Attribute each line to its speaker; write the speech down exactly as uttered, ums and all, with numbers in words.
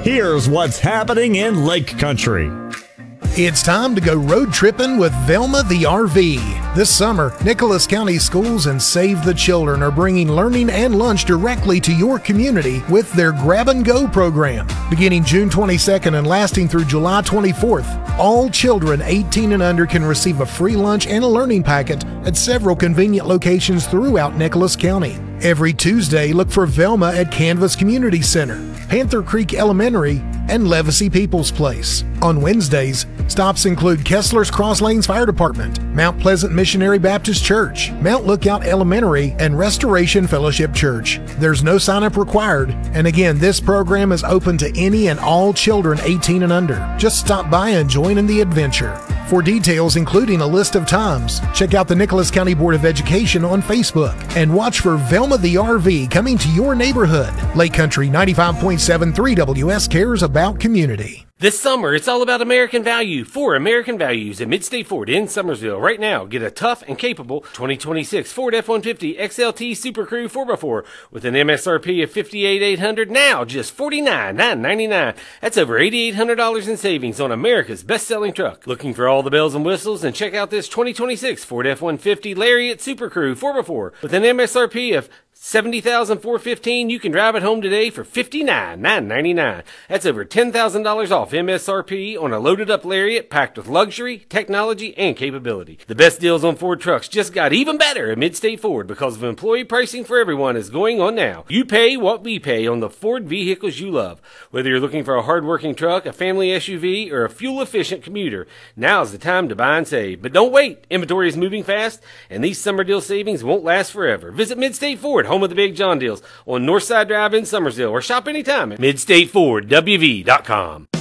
Speaker 1: Here's what's happening in Lake Country.
Speaker 2: It's time to go road tripping with Velma the R V. This summer, Nicholas County Schools and Save the Children are bringing learning and lunch directly to your community with their Grab and Go program. Beginning June twenty-second and lasting through July twenty-fourth, all children eighteen and under can receive a free lunch and a learning packet at several convenient locations throughout Nicholas County. Every Tuesday, look for Velma at Canvas Community Center, Panther Creek Elementary, and Levacy People's Place. On Wednesdays, stops include Kessler's Cross Lanes Fire Department, Mount Pleasant Missionary Baptist Church, Mount Lookout Elementary, and Restoration Fellowship Church. There's no sign-up required, and again, this program is open to any and all children eighteen and under. Just stop by and join in the adventure. For details, including a list of times, check out the Nicholas County Board of Education on Facebook and watch for Velma the R V coming to your neighborhood. Lake Country ninety-five point seven three W S cares about community.
Speaker 3: This summer, it's all about American value for American values at Midstate Ford in Summersville. Right now, get a tough and capable twenty twenty-six Ford F one fifty X L T Super Crew four by four with an M S R P of fifty-eight thousand eight hundred dollars, now just forty-nine thousand nine hundred ninety-nine dollars. That's over eight thousand eight hundred dollars in savings on America's best-selling truck. Looking for all the bells and whistles? And check out this twenty twenty-six Ford F one fifty Lariat Super Crew four by four with an M S R P of seventy thousand four hundred fifteen dollars. You can drive it home today for fifty-nine thousand nine hundred ninety-nine dollars. That's over ten thousand dollars off M S R P on a loaded-up Lariat packed with luxury, technology, and capability. The best deals on Ford trucks just got even better at Midstate Ford because of employee pricing for everyone is going on now. You pay what we pay on the Ford vehicles you love. Whether you're looking for a hard-working truck, a family S U V, or a fuel-efficient commuter, now's the time to buy and save. But don't wait. Inventory is moving fast, and these summer deal savings won't last forever. Visit Midstate Ford, home of the Big John deals, on Northside Drive in Summersville, or shop anytime at midstate ford w v dot com.